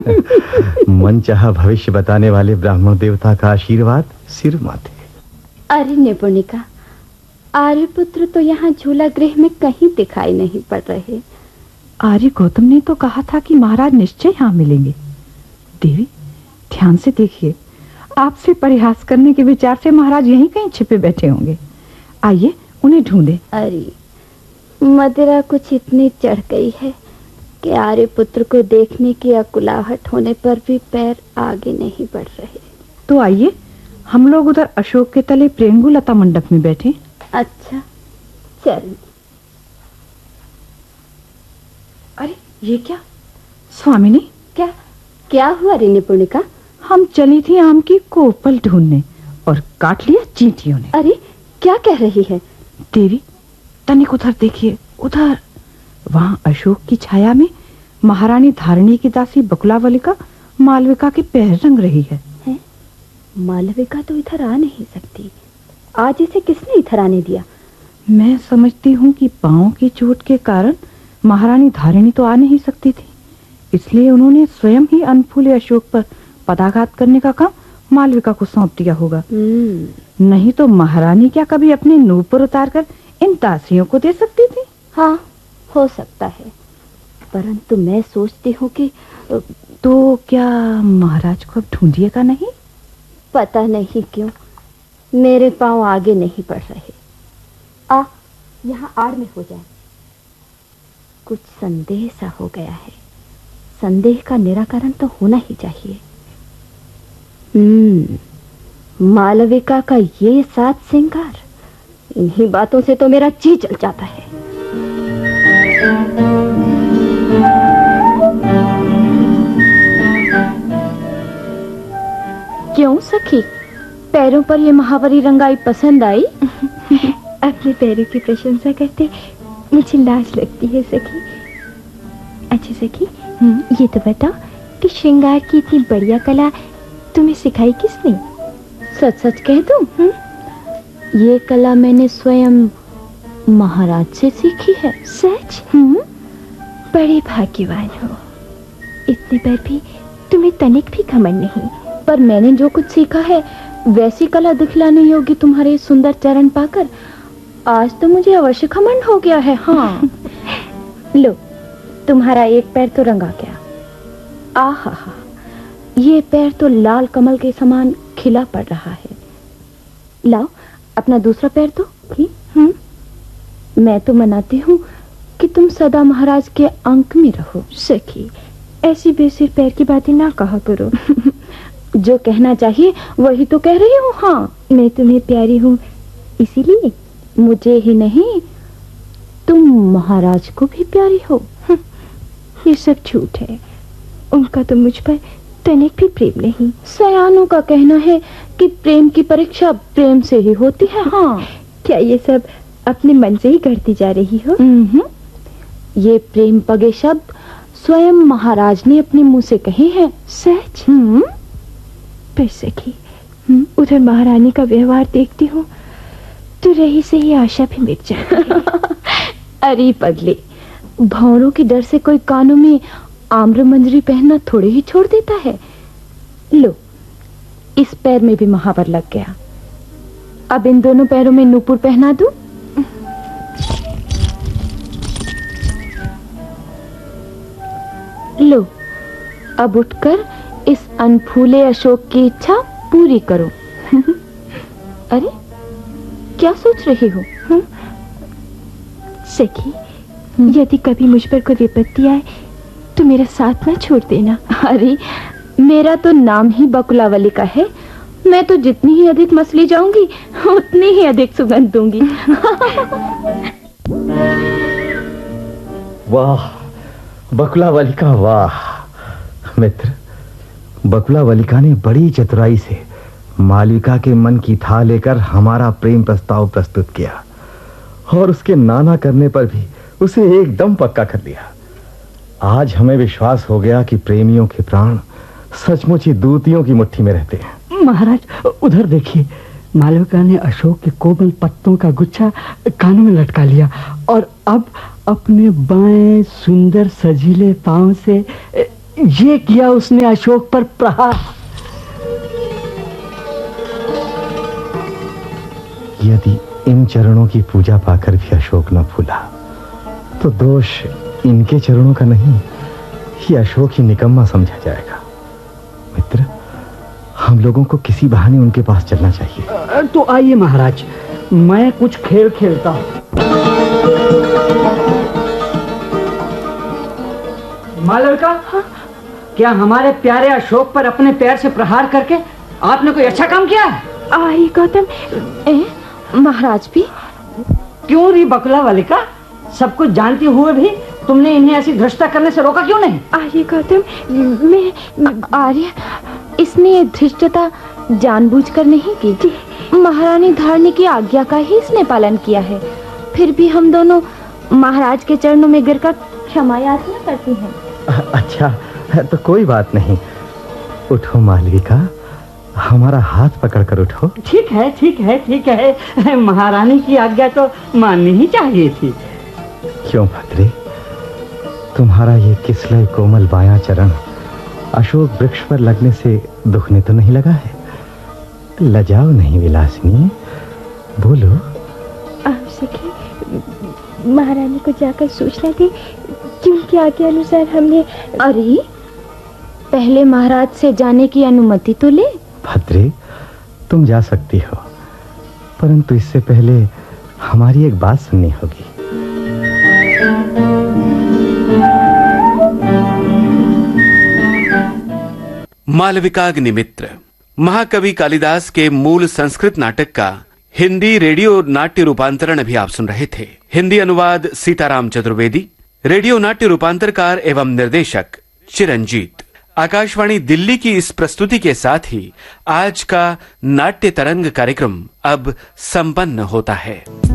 मनचाहा भविष्य बताने वाले ब्राह्मण देवता का आशीर्वाद सिर माथे। अरे निपुणिका, आर्यपुत्र तो यहाँ झूला गृह में कहीं दिखाई नहीं पड़ रहे। आर्य गौतम ने तो कहा था कि महाराज निश्चय यहाँ मिलेंगे। देवी ध्यान से देखिए, आपसे परिहास करने के विचार से महाराज यहीं कहीं छिपे बैठे होंगे। आइए उन्हें ढूंढे। अरे मदिरा कुछ इतनी चढ़ गई है कि आर्यपुत्र को देखने की अकुलाहट होने पर भी पैर आगे नहीं बढ़ रहे। तो आइए हम लोग उधर अशोक के तले प्रेंगु लता मंडप में बैठे। अच्छा चल। अरे ये क्या स्वामिनी? क्या क्या हुआ रे निपुणिका? हम चली थी आम की कोपल ढूंढने और काट लिया चींटियों ने। अरे क्या कह रही है? देवी तनिक उधर देखिए, उधर वहां अशोक की छाया में महारानी धारिणी की दासी बकुलावलिका मालविका के पैर रंग रही है। मालविका तो इधर आ नहीं सकती। आज इसे किसने इधर आने दिया? मैं समझती हूँ कि पांव की चोट के कारण महारानी धारिणी तो आ नहीं सकती थी, इसलिए उन्होंने स्वयं ही अनफूले अशोक पर पदाघात करने का काम मालविका को सौंप दिया होगा। नहीं तो महारानी क्या कभी अपने नूपुर उतार कर इन दासियों को दे सकती थी? हाँ हो सकता है, परंतु मैं सोचती हूँ कि तो क्या महाराज को अब ढूंढिएगा नहीं? पता नहीं क्यों मेरे पांव आगे नहीं बढ़ रहे। आ यहाँ आड़ में हो जाए। कुछ संदेह सा हो गया है। संदेह का निराकरण तो होना ही चाहिए। मालविका का ये सात श्रृंगार, इन्हीं बातों से तो मेरा जी जल जाता है। क्यों सखी, पैरों पर ये महावरी रंगाई पसंद आई? अपने पैरों की प्रशंसा करते मुझे लाज लगती है सखी। अच्छा सखी, ये तो बताओ कि श्रृंगार की इतनी बढ़िया कला तुम्हें सिखाई किसने? सच सच कह दूं, ये कला मैंने स्वयं महाराज से सीखी है। सच? बड़े भाग्यवान हो। इतने पर भी तुम्हें तनिक भी घमंड नहीं। पर मैंने जो कुछ सीखा है वैसी कला दिखलाने योग्य तुम्हारे सुंदर चरण पाकर आज तो मुझे अवश्य घमंड हो गया है। हाँ लो, तुम्हारा एक पैर तो रंगा गया। आहा हा, ये पैर तो लाल कमल के समान खिला पड़ रहा है। लाओ अपना दूसरा पैर तो। मैं तो मनाती हूँ कि तुम सदा महाराज के अंक में रहो। सखी ऐसी बेसिर पैर की बातें ना कहा करो। जो कहना चाहिए वही तो कह रही हूँ। हाँ मैं तुम्हें प्यारी हूँ, इसीलिए। मुझे ही नहीं, तुम महाराज को भी प्यारी हो। ये सब झूठ है। उनका तो मुझ पर तनिक भी प्रेम नहीं। सयानों का कहना है कि प्रेम की परीक्षा प्रेम से ही होती है। हाँ क्या ये सब अपने मन से ही करती जा रही हो? ये प्रेम पगे शब्द स्वयं महाराज ने अपने मुंह से कहे हैं। सच? पर सखी, उधर महारानी का व्यवहार देखती हूँ तो रही से ही आशा भी मिट जाती है। अरे पगले, भौरों के डर से कोई कानों में आम्रमंजरी पहनना थोड़े ही छोड़ देता है। लो, इस पैर में भी महावर लग गया। अब इन दोनों पैरों में नूपुर पहना दूं? लो, अब उठकर इस अनफूले अशोक की इच्छा पूरी करो। अरे क्या सोच रही हो? सखी, यदि कभी मुझ पर कोई विपत्ति आए तो मेरा साथ ना छोड़ देना। अरे मेरा तो नाम ही बकुलावलिका है। मैं तो जितनी ही अधिक मसली जाऊंगी उतनी ही अधिक सुगंध दूंगी। वाह बकुलावलिका, वाह मित्र। बकुलावलिका ने बड़ी चतुराई से मालविका के मन की था लेकर हमारा प्रेम प्रस्ताव प्रस्तुत किया और उसके नाना करने पर भी उसे एकदम पक्का कर दिया। आज हमें विश्वास हो गया कि प्रेमियों के प्राण सचमुच ही दूतियों की मुट्ठी में रहते हैं। महाराज उधर देखिए, मालविका ने अशोक के कोमल पत्तों का गुच्छा कानों में लटका लिया और अब अपने बाएं सुंदर सजीले पांव से ये किया उसने अशोक पर प्रहार। यदि इन चरणों की पूजा पाकर भी अशोक न फूला तो दोष इनके चरणों का नहीं, ये अशोक ही निकम्मा समझा जाएगा। मित्र, हम लोगों को किसी बहाने उनके पास चलना चाहिए। तो आइए महाराज, मैं कुछ खेल खेलता हूँ। मालविका, क्या हमारे प्यारे अशोक पर अपने पैर से प्रहार करके आपने कोई अच्छा काम किया है? आई गौतम, महाराज भी? क्यों री बकुला वालिका, सब कुछ जानते हुए भी तुमने इन्हें ऐसी धृष्टता करने से रोका क्यों नहीं? आर्य गौतम, मैं आर्य, इसने धृष्टता जानबूझकर नहीं की। महारानी धारणी की आज्ञा का ही इसने पालन किया है। फिर भी हम दोनों महाराज के चरणों में गिरकर क्षमा याचना करती हैं। अच्छा, तो कोई बात नहीं। उठो मालविका, हमारा हाथ पकड़कर उठो। ठीक है, ठीक है, ठीक है। महारानी की आज्ञा तो माननी ही चाहिए थी। क्यों भद्रे, तुम्हारा ये किसलय कोमल बायां चरण अशोक वृक्ष पर लगने से दुखने तो नहीं लगा है? लजाओ नहीं विलासिनी, बोलो। आप सखी, महारानी को जाकर सूचना दी कि उनकी आज्ञा अनुसार हमने। अरे, पहले महाराज से जाने की अनुमति तो ले। भद्रे, तुम जा सकती हो, परंतु इससे पहले हमारी एक बात सुननी होगी। मालविकाग्निमित्र महाकवि कालिदास के मूल संस्कृत नाटक का हिंदी रेडियो नाट्य रूपांतरण अभी आप सुन रहे थे। हिंदी अनुवाद सीताराम चतुर्वेदी, रेडियो नाट्य रूपांतरकार एवं निर्देशक चिरंजीत। आकाशवाणी दिल्ली की इस प्रस्तुति के साथ ही आज का नाट्य तरंग कार्यक्रम अब संपन्न होता है।